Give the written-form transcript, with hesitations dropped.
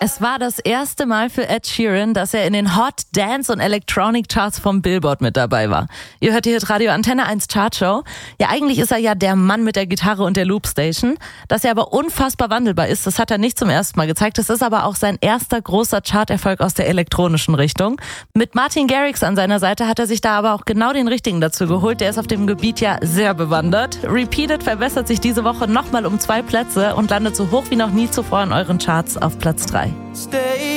Es war das erste Mal für Ed Sheeran, dass er in den Hot Dance und Electronic Charts vom Billboard mit dabei war. Ihr hört hier Radio Antenne 1 Chartshow. Ja, eigentlich ist er ja der Mann mit der Gitarre und der Loopstation. Dass er aber unfassbar wandelbar ist, das hat er nicht zum ersten Mal gezeigt. Das ist aber auch sein erster großer Charterfolg aus der elektronischen Richtung. Mit Martin Garrix an seiner Seite hat er sich da aber auch genau den richtigen dazu geholt. Der ist auf dem Gebiet ja sehr bewandert. Repeated verbessert sich diese Woche nochmal um 2 Plätze und landet so hoch wie noch nie zuvor in euren Charts auf Platz 3.